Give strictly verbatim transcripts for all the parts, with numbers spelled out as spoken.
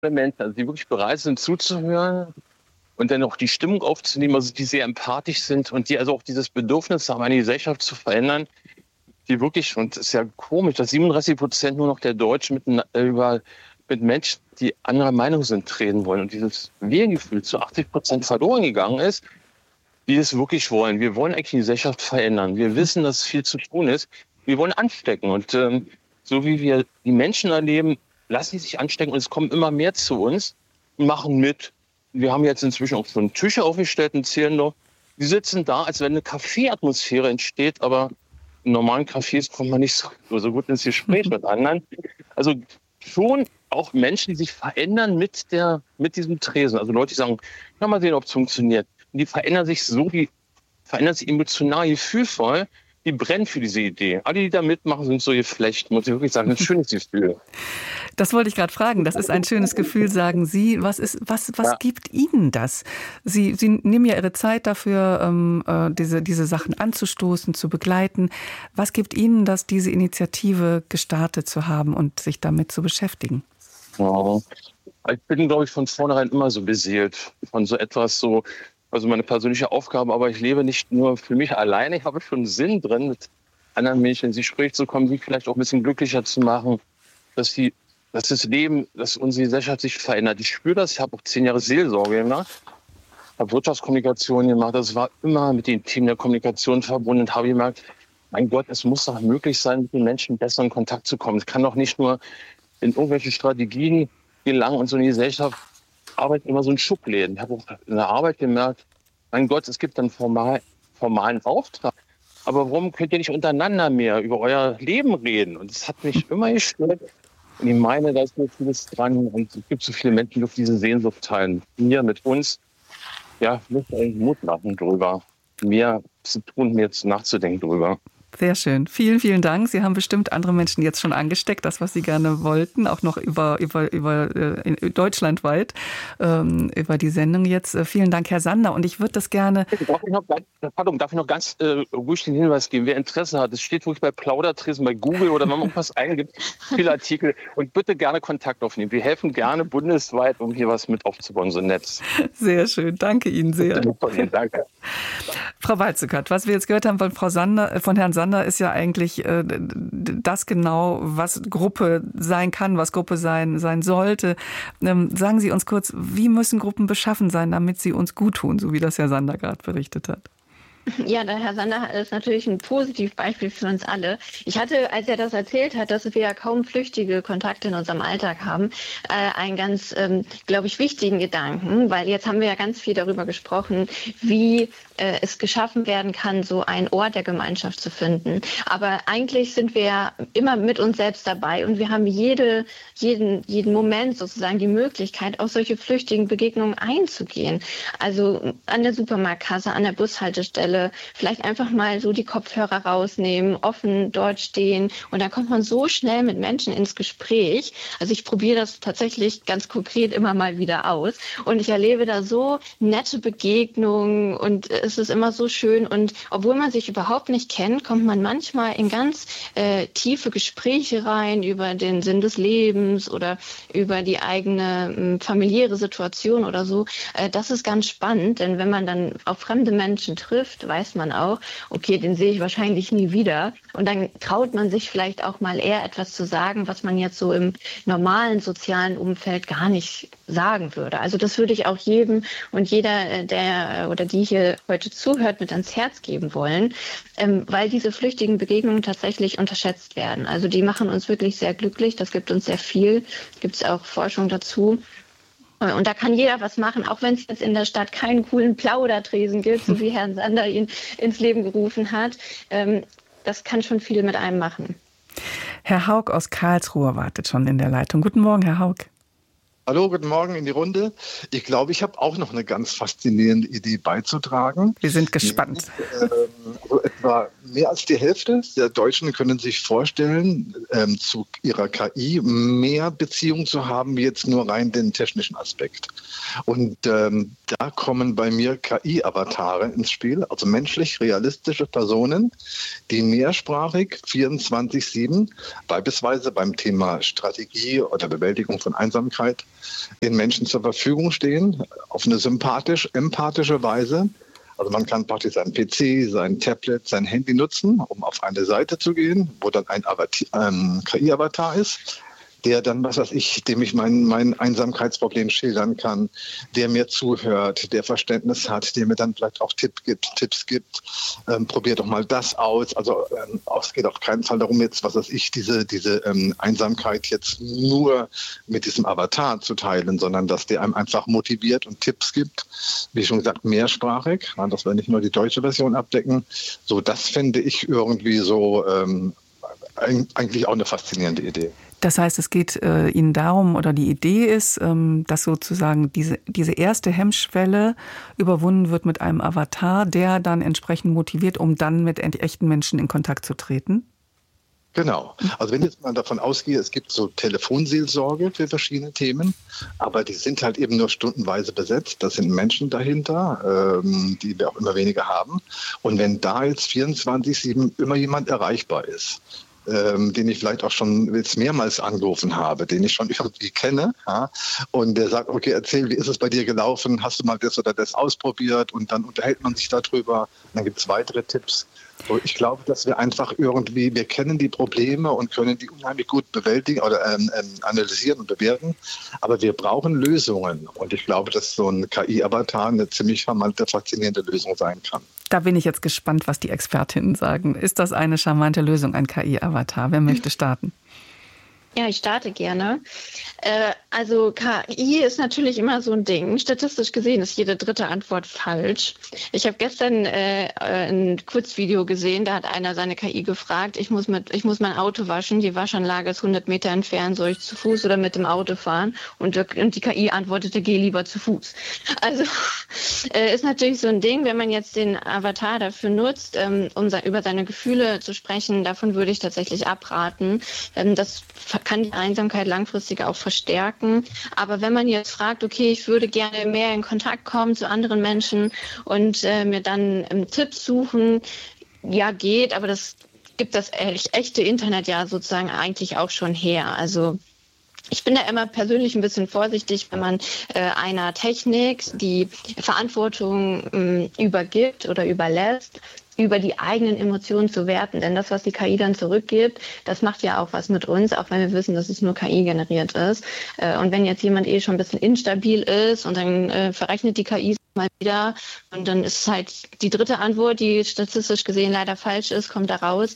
Menschen, also die wirklich bereit sind zuzuhören und dann auch die Stimmung aufzunehmen, also die sehr empathisch sind und die also auch dieses Bedürfnis haben, eine Gesellschaft zu verändern, die wirklich, und es ist ja komisch, dass siebenunddreißig Prozent nur noch der Deutschen mit, äh, über, mit Menschen, die anderer Meinung sind, reden wollen und dieses Wir-Gefühl zu achtzig Prozent verloren gegangen ist, die es wirklich wollen. Wir wollen eigentlich die Gesellschaft verändern. Wir wissen, dass viel zu tun ist. Wir wollen anstecken und ähm, so wie wir die Menschen erleben, lassen die sich anstecken und es kommen immer mehr zu uns und machen mit. Wir haben jetzt inzwischen auch schon Tische aufgestellt und zählen noch. Die sitzen da, als wenn eine Kaffeeatmosphäre entsteht, aber in normalen Cafés kommt man nicht so, so gut ins Gespräch mit anderen. Also schon auch Menschen, die sich verändern mit, der, mit diesem Tresen. Also Leute, die sagen, ja, mal sehen, ob es funktioniert. Und die verändern sich so, die verändern sich emotional, gefühlvoll, die brennen für diese Idee. Alle, die da mitmachen, sind so geflecht, muss ich wirklich sagen. Ein schönes Gefühl. Das wollte ich gerade fragen. Das ist ein schönes Gefühl, sagen Sie. Was, ist, was, was ja. gibt Ihnen das? Sie, Sie nehmen ja Ihre Zeit dafür, ähm, äh, diese, diese Sachen anzustoßen, zu begleiten. Was gibt Ihnen das, diese Initiative gestartet zu haben und sich damit zu beschäftigen? Ja. Ich bin, glaube ich, von vornherein immer so beseelt von so etwas so, also meine persönliche Aufgabe, aber ich lebe nicht nur für mich alleine. Ich habe schon Sinn drin, mit anderen Menschen ins Gespräch zu kommen, sie vielleicht auch ein bisschen glücklicher zu machen, dass die, dass das Leben, dass unsere Gesellschaft sich verändert. Ich spüre das. Ich habe auch zehn Jahre Seelsorge gemacht, habe Wirtschaftskommunikation gemacht. Das war immer mit den Themen der Kommunikation verbunden und habe gemerkt, mein Gott, es muss doch möglich sein, mit den Menschen besser in Kontakt zu kommen. Es kann doch nicht nur in irgendwelche Strategien gelangen und so eine Gesellschaft arbeitet immer so in Schubläden. Ich habe auch in der Arbeit gemerkt, mein Gott, es gibt einen formal, formalen Auftrag. Aber warum könnt ihr nicht untereinander mehr über euer Leben reden? Und das hat mich immer gestört. Und ich meine, da ist so vieles dran. Und es gibt so viele Menschen, die auf diese Sehnsucht teilen. Hier mit uns, ja, müssen wir Mut machen drüber. Mehr zu tun, mehr nachzudenken drüber. Sehr schön. Vielen, vielen Dank. Sie haben bestimmt andere Menschen jetzt schon angesteckt, das, was Sie gerne wollten, auch noch über, über, über äh, deutschlandweit, ähm, über die Sendung jetzt. Äh, vielen Dank, Herr Sander. Und ich würde das gerne... Darf ich noch, pardon, darf ich noch ganz äh, ruhig den Hinweis geben, wer Interesse hat, es steht wirklich bei Plaudertresen, bei Google oder wenn man irgendwas eingibt, viele Artikel. Und bitte gerne Kontakt aufnehmen. Wir helfen gerne bundesweit, um hier was mit aufzubauen, so ein Netz. Sehr schön. Danke Ihnen sehr. Danke. Frau Walzekert, was wir jetzt gehört haben von, Frau Sander, von Herrn Sander, ist ja eigentlich äh, das genau, was Gruppe sein kann, was Gruppe sein, sein sollte. Ähm, sagen Sie uns kurz, wie müssen Gruppen beschaffen sein, damit sie uns gut tun, so wie das Herr Sander gerade berichtet hat? Ja, der Herr Sander ist natürlich ein Positivbeispiel für uns alle. Ich hatte, als er das erzählt hat, dass wir ja kaum flüchtige Kontakte in unserem Alltag haben, äh, einen ganz, ähm, glaube ich, wichtigen Gedanken, weil jetzt haben wir ja ganz viel darüber gesprochen, wie äh, es geschaffen werden kann, so einen Ort der Gemeinschaft zu finden. Aber eigentlich sind wir ja immer mit uns selbst dabei und wir haben jede, jeden, jeden Moment sozusagen die Möglichkeit, auf solche flüchtigen Begegnungen einzugehen. Also an der Supermarktkasse, an der Bushaltestelle, vielleicht einfach mal so die Kopfhörer rausnehmen, offen dort stehen und dann kommt man so schnell mit Menschen ins Gespräch. Also ich probiere das tatsächlich ganz konkret immer mal wieder aus und ich erlebe da so nette Begegnungen und es ist immer so schön und obwohl man sich überhaupt nicht kennt, kommt man manchmal in ganz äh, tiefe Gespräche rein über den Sinn des Lebens oder über die eigene äh, familiäre Situation oder so. Äh, das ist ganz spannend, denn wenn man dann auf fremde Menschen trifft, weiß man auch, okay, den sehe ich wahrscheinlich nie wieder. Und dann traut man sich vielleicht auch mal eher etwas zu sagen, was man jetzt so im normalen sozialen Umfeld gar nicht sagen würde. Also das würde ich auch jedem und jeder, der oder die hier heute zuhört, mit ans Herz geben wollen, ähm, weil diese flüchtigen Begegnungen tatsächlich unterschätzt werden. Also die machen uns wirklich sehr glücklich, das gibt uns sehr viel, gibt es auch Forschung dazu. Und da kann jeder was machen, auch wenn es jetzt in der Stadt keinen coolen Plaudertresen gibt, so wie Herrn Sander ihn ins Leben gerufen hat. Das kann schon viel mit einem machen. Herr Haug aus Karlsruhe wartet schon in der Leitung. Guten Morgen, Herr Haug. Hallo, guten Morgen in die Runde. Ich glaube, ich habe auch noch eine ganz faszinierende Idee beizutragen. Wir sind gespannt. Ähm, also etwa mehr als die Hälfte der Deutschen können sich vorstellen, ähm, zu ihrer K I mehr Beziehung zu haben, wie jetzt nur rein den technischen Aspekt. Und ähm, da kommen bei mir K I-Avatare ins Spiel, also menschlich realistische Personen, die mehrsprachig vierundzwanzig sieben, beispielsweise beim Thema Strategie oder Bewältigung von Einsamkeit, den Menschen zur Verfügung stehen, auf eine sympathisch, empathische Weise. Also man kann praktisch seinen P C, sein Tablet, sein Handy nutzen, um auf eine Seite zu gehen, wo dann ein ähm, K I-Avatar ist, der dann, was weiß ich, dem ich mein, mein Einsamkeitsproblem schildern kann, der mir zuhört, der Verständnis hat, der mir dann vielleicht auch Tipp gibt, Tipps gibt. Ähm, probier doch mal das aus. Also ähm, es geht auf keinen Fall darum, jetzt, was weiß ich, diese, diese ähm, Einsamkeit jetzt nur mit diesem Avatar zu teilen, sondern dass der einem einfach motiviert und Tipps gibt. Wie schon gesagt, mehrsprachig, ja, dass wir nicht nur die deutsche Version abdecken. So, das finde ich irgendwie so ähm, eigentlich auch eine faszinierende Idee. Das heißt, es geht äh, Ihnen darum, oder die Idee ist, ähm, dass sozusagen diese, diese erste Hemmschwelle überwunden wird mit einem Avatar, der dann entsprechend motiviert, um dann mit echten Menschen in Kontakt zu treten? Genau. Also wenn jetzt mal davon ausgehe, es gibt so Telefonseelsorge für verschiedene Themen, aber die sind halt eben nur stundenweise besetzt. Das sind Menschen dahinter, ähm, die wir auch immer weniger haben. Und wenn da jetzt vierundzwanzig sieben immer jemand erreichbar ist, Ähm, den ich vielleicht auch schon jetzt mehrmals angerufen habe, den ich schon irgendwie kenne, ja, und der sagt, okay, erzähl, wie ist es bei dir gelaufen, hast du mal das oder das ausprobiert, und dann unterhält man sich darüber, und dann gibt es weitere Tipps. So, ich glaube, dass wir einfach irgendwie, wir kennen die Probleme und können die unheimlich gut bewältigen oder ähm, analysieren und bewerten, aber wir brauchen Lösungen, und ich glaube, dass so ein K I-Avatar eine ziemlich charmante, faszinierende Lösung sein kann. Da bin ich jetzt gespannt, was die Expertinnen sagen. Ist das eine charmante Lösung, ein K I-Avatar? Wer möchte starten? Ja, ich starte gerne. Äh, also K I ist natürlich immer so ein Ding. Statistisch gesehen ist jede dritte Antwort falsch. Ich habe gestern äh, ein Kurzvideo gesehen, da hat einer seine K I gefragt, ich muss, mit, ich muss mein Auto waschen, die Waschanlage ist hundert Meter entfernt, soll ich zu Fuß oder mit dem Auto fahren? Und, und die K I antwortete, geh lieber zu Fuß. Also äh, ist natürlich so ein Ding, wenn man jetzt den Avatar dafür nutzt, ähm, um se- über seine Gefühle zu sprechen, davon würde ich tatsächlich abraten. Ähm, das kann die Einsamkeit langfristig auch verstärken. Aber wenn man jetzt fragt, okay, ich würde gerne mehr in Kontakt kommen zu anderen Menschen und äh, mir dann ähm, Tipps suchen, ja, geht, aber das gibt das echte Internet ja sozusagen eigentlich auch schon her. Also ich bin da immer persönlich ein bisschen vorsichtig, wenn man äh, einer Technik die Verantwortung ähm, übergibt oder überlässt, über die eigenen Emotionen zu werten. Denn das, was die K I dann zurückgibt, das macht ja auch was mit uns, auch wenn wir wissen, dass es nur K I generiert ist. Äh, und wenn jetzt jemand eh schon ein bisschen instabil ist und dann äh, verrechnet die K I mal wieder und dann ist halt die dritte Antwort, die statistisch gesehen leider falsch ist, kommt da raus,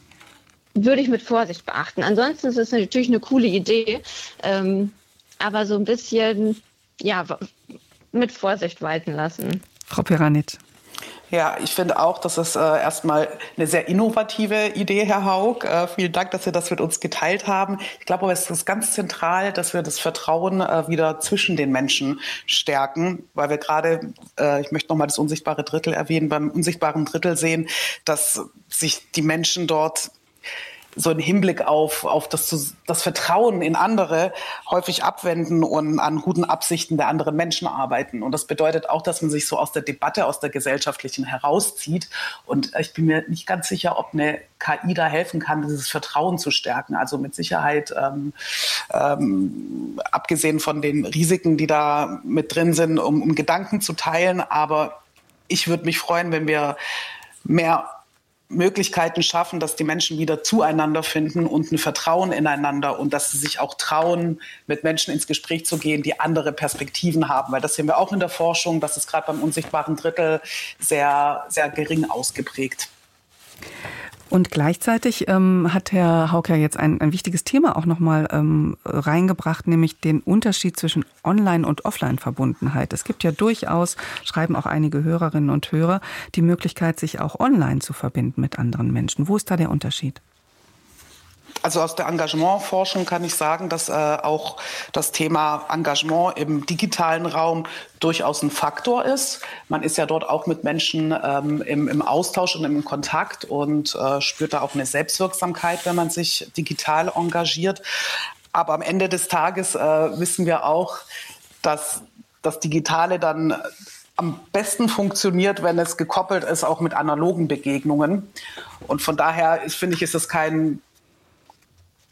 würde ich mit Vorsicht beachten. Ansonsten ist es natürlich eine coole Idee, ähm, aber so ein bisschen ja, mit Vorsicht walten lassen. Frau Peranitsch. Ja, ich finde auch, das ist äh, erstmal eine sehr innovative Idee, Herr Haug. Äh, vielen Dank, dass Sie das mit uns geteilt haben. Ich glaube aber, es ist ganz zentral, dass wir das Vertrauen äh, wieder zwischen den Menschen stärken, weil wir gerade, äh, ich möchte nochmal das unsichtbare Drittel erwähnen, beim unsichtbaren Drittel sehen, dass sich die Menschen dort so im Hinblick auf, auf das, das Vertrauen in andere häufig abwenden und an guten Absichten der anderen Menschen arbeiten. Und das bedeutet auch, dass man sich so aus der Debatte, aus der gesellschaftlichen herauszieht. Und ich bin mir nicht ganz sicher, ob eine K I da helfen kann, dieses Vertrauen zu stärken. Also mit Sicherheit, ähm, ähm, abgesehen von den Risiken, die da mit drin sind, um, um Gedanken zu teilen. Aber ich würde mich freuen, wenn wir mehr Möglichkeiten schaffen, dass die Menschen wieder zueinander finden und ein Vertrauen ineinander und dass sie sich auch trauen, mit Menschen ins Gespräch zu gehen, die andere Perspektiven haben. Weil das sehen wir auch in der Forschung, das ist gerade beim unsichtbaren Drittel sehr, sehr gering ausgeprägt. Und gleichzeitig ähm, hat Herr Haug ja jetzt ein, ein wichtiges Thema auch nochmal ähm, reingebracht, nämlich den Unterschied zwischen Online- und Offline-Verbundenheit. Es gibt ja durchaus, schreiben auch einige Hörerinnen und Hörer, die Möglichkeit, sich auch online zu verbinden mit anderen Menschen. Wo ist da der Unterschied? Also aus der Engagementforschung kann ich sagen, dass äh, auch das Thema Engagement im digitalen Raum durchaus ein Faktor ist. Man ist ja dort auch mit Menschen ähm, im, im Austausch und im Kontakt und äh, spürt da auch eine Selbstwirksamkeit, wenn man sich digital engagiert. Aber am Ende des Tages äh, wissen wir auch, dass das Digitale dann am besten funktioniert, wenn es gekoppelt ist, auch mit analogen Begegnungen. Und von daher ist, finde ich, ist es kein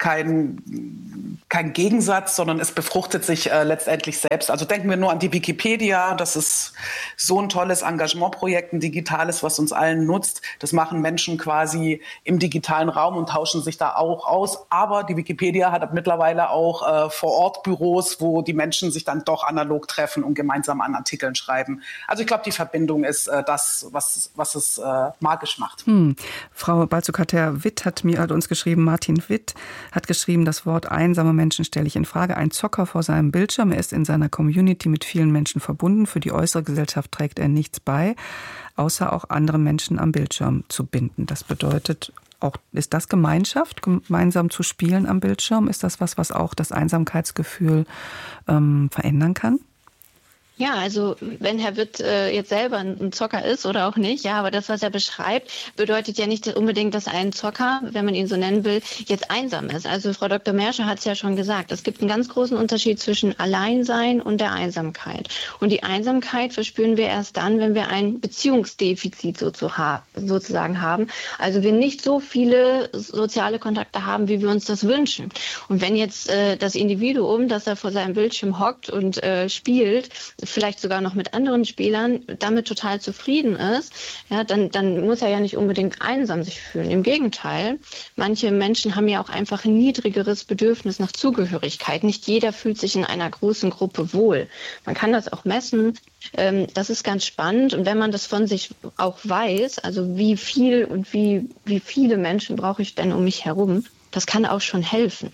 kein, kein Gegensatz, sondern es befruchtet sich äh, letztendlich selbst. Also denken wir nur an die Wikipedia. Das ist so ein tolles Engagementprojekt, ein digitales, was uns allen nutzt. Das machen Menschen quasi im digitalen Raum und tauschen sich da auch aus. Aber die Wikipedia hat mittlerweile auch äh, Vor-Ort-Büros, wo die Menschen sich dann doch analog treffen und gemeinsam an Artikeln schreiben. Also ich glaube, die Verbindung ist äh, das, was, was es äh, magisch macht. Hm. Frau Balzukater-Witt hat mir hat uns geschrieben, Martin Witt hat geschrieben, das Wort einsame Menschen stelle ich in Frage. Ein Zocker vor seinem Bildschirm, er ist in seiner Community mit vielen Menschen verbunden. Für die äußere Gesellschaft trägt er nichts bei, außer auch andere Menschen am Bildschirm zu binden. Das bedeutet auch, ist das Gemeinschaft, gemeinsam zu spielen am Bildschirm? Ist das was, was auch das Einsamkeitsgefühl ähm, verändern kann? Ja, also wenn Herr Witt äh, jetzt selber ein Zocker ist oder auch nicht, ja, aber das, was er beschreibt, bedeutet ja nicht unbedingt, dass ein Zocker, wenn man ihn so nennen will, jetzt einsam ist. Also Frau Doktor Mersche hat es ja schon gesagt, es gibt einen ganz großen Unterschied zwischen Alleinsein und der Einsamkeit. Und die Einsamkeit verspüren wir erst dann, wenn wir ein Beziehungsdefizit sozusagen haben. Also wir nicht so viele soziale Kontakte haben, wie wir uns das wünschen. Und wenn jetzt äh, das Individuum, das da vor seinem Bildschirm hockt und äh, spielt, vielleicht sogar noch mit anderen Spielern, damit total zufrieden ist, ja, dann, dann muss er ja nicht unbedingt einsam sich fühlen. Im Gegenteil, manche Menschen haben ja auch einfach ein niedrigeres Bedürfnis nach Zugehörigkeit. Nicht jeder fühlt sich in einer großen Gruppe wohl. Man kann das auch messen. Ähm, das ist ganz spannend. Und wenn man das von sich auch weiß, also wie viel und wie, wie viele Menschen brauche ich denn um mich herum, das kann auch schon helfen.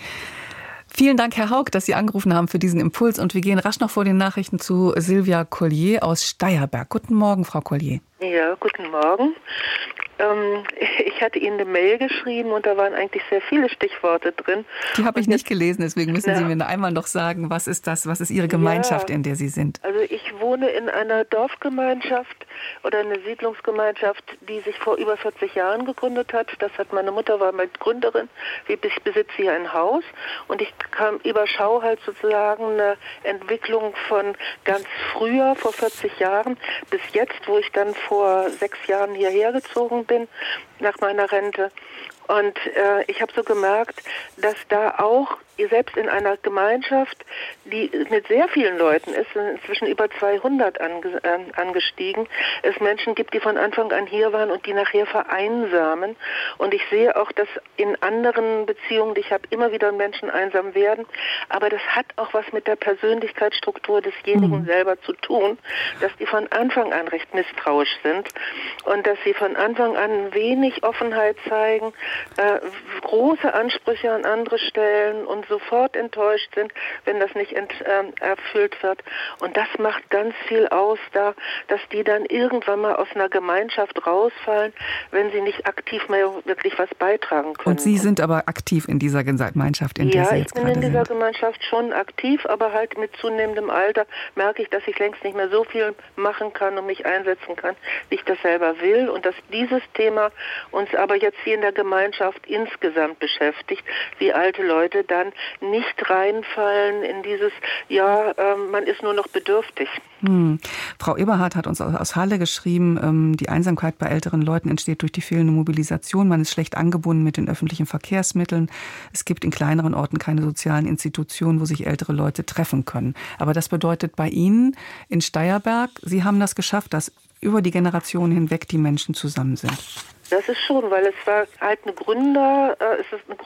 Vielen Dank, Herr Haug, dass Sie angerufen haben für diesen Impuls. Und wir gehen rasch noch vor den Nachrichten zu Silvia Collier aus Steierberg. Guten Morgen, Frau Collier. Ja, guten Morgen. Ähm, ich hatte Ihnen eine Mail geschrieben und da waren eigentlich sehr viele Stichworte drin. Die habe ich nicht gelesen, deswegen müssen na, Sie mir einmal noch sagen, was ist das, was ist Ihre Gemeinschaft, ja, in der Sie sind? Also ich wohne in einer Dorfgemeinschaft oder einer Siedlungsgemeinschaft, die sich vor über vierzig Jahren gegründet hat. Das hat meine Mutter, war mal Gründerin. Ich besitze hier ein Haus und ich kam, überschaue halt sozusagen eine Entwicklung von ganz früher, vor vierzig Jahren, bis jetzt, wo ich dann vor sechs Jahren hierher gezogen bin, nach meiner Rente. Und äh, ich habe so gemerkt, dass da auch, selbst in einer Gemeinschaft, die mit sehr vielen Leuten ist, inzwischen über zweihundert ange, äh, angestiegen, es Menschen gibt, die von Anfang an hier waren und die nachher vereinsamen. Und ich sehe auch, dass in anderen Beziehungen, ich habe immer wieder Menschen einsam werden, aber das hat auch was mit der Persönlichkeitsstruktur desjenigen mhm. selber zu tun, dass die von Anfang an recht misstrauisch sind und dass sie von Anfang an wenig Offenheit zeigen, äh, große Ansprüche an andere stellen und sofort enttäuscht sind, wenn das nicht ent, äh, erfüllt wird. Und das macht ganz viel aus, da, dass die dann irgendwann mal aus einer Gemeinschaft rausfallen, wenn sie nicht aktiv mehr wirklich was beitragen können. Und Sie sind aber aktiv in dieser Gemeinschaft, in der ja, Sie jetzt gerade sind? Ja, ich bin in dieser Gemeinschaft schon aktiv, aber halt mit zunehmendem Alter merke ich, dass ich längst nicht mehr so viel machen kann und mich einsetzen kann, wie ich das selber will. Und dass dieses Thema uns aber jetzt hier in der Gemeinschaft insgesamt beschäftigt, wie alte Leute dann nicht reinfallen in dieses, ja, äh, man ist nur noch bedürftig. Hm. Frau Eberhardt hat uns aus Halle geschrieben, ähm, die Einsamkeit bei älteren Leuten entsteht durch die fehlende Mobilisation. Man ist schlecht angebunden mit den öffentlichen Verkehrsmitteln. Es gibt in kleineren Orten keine sozialen Institutionen, wo sich ältere Leute treffen können. Aber das bedeutet bei Ihnen in Steierberg, Sie haben das geschafft, dass über die Generationen hinweg die Menschen zusammen sind. Das ist schon, weil es war halt eine Gründer, äh, es ist eine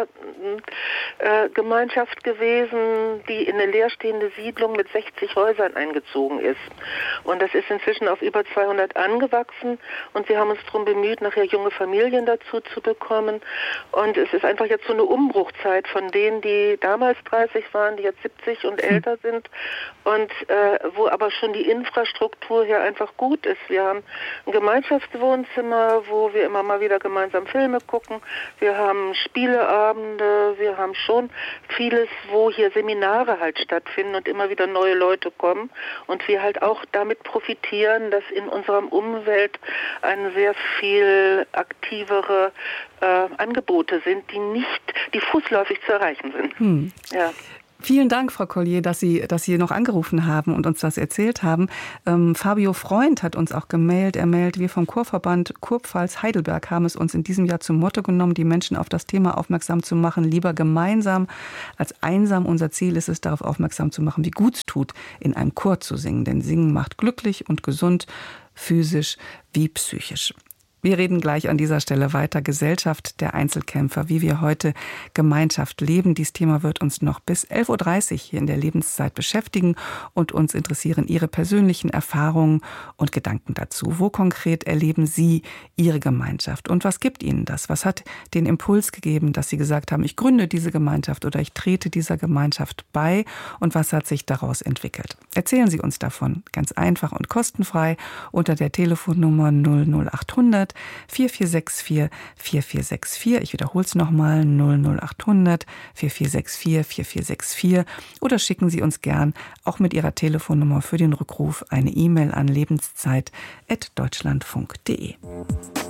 Gründergemeinschaft äh, gewesen, die in eine leerstehende Siedlung mit sechzig Häusern eingezogen ist. Und das ist inzwischen auf über zweihundert angewachsen und wir haben uns darum bemüht, nachher junge Familien dazu zu bekommen. Und es ist einfach jetzt so eine Umbruchzeit von denen, die damals dreißig waren, die jetzt siebzig und älter sind und äh, wo aber schon die Infrastruktur hier einfach gut ist. Wir haben ein Gemeinschaftswohnzimmer, wo wir wir immer mal wieder gemeinsam Filme gucken. Wir haben Spieleabende, wir haben schon vieles, wo hier Seminare halt stattfinden und immer wieder neue Leute kommen und wir halt auch damit profitieren, dass in unserer Umwelt eine sehr viel aktivere äh, Angebote sind, die nicht, die fußläufig zu erreichen sind. Hm. Ja. Vielen Dank, Frau Collier, dass Sie, dass Sie noch angerufen haben und uns das erzählt haben. Ähm, Fabio Freund hat uns auch gemailt. Er meldet, wir vom Chorverband Kurpfalz Heidelberg haben es uns in diesem Jahr zum Motto genommen, die Menschen auf das Thema aufmerksam zu machen, lieber gemeinsam als einsam. Unser Ziel ist es, darauf aufmerksam zu machen, wie gut es tut, in einem Chor zu singen. Denn Singen macht glücklich und gesund, physisch wie psychisch. Wir reden gleich an dieser Stelle weiter. Gesellschaft der Einzelkämpfer, wie wir heute Gemeinschaft leben. Dieses Thema wird uns noch bis elf Uhr dreißig hier in der Lebenszeit beschäftigen und uns interessieren Ihre persönlichen Erfahrungen und Gedanken dazu. Wo konkret erleben Sie Ihre Gemeinschaft und was gibt Ihnen das? Was hat den Impuls gegeben, dass Sie gesagt haben, ich gründe diese Gemeinschaft oder ich trete dieser Gemeinschaft bei und was hat sich daraus entwickelt? Erzählen Sie uns davon, ganz einfach und kostenfrei unter der Telefonnummer null null achthundert vier vier sechs vier vier vier sechs vier. Ich wiederhole es nochmal, null null achthundert vier vier sechs vier vier vier sechs vier. Oder schicken Sie uns gern auch mit Ihrer Telefonnummer für den Rückruf eine E-Mail an lebenszeit at deutschlandfunk punkt de.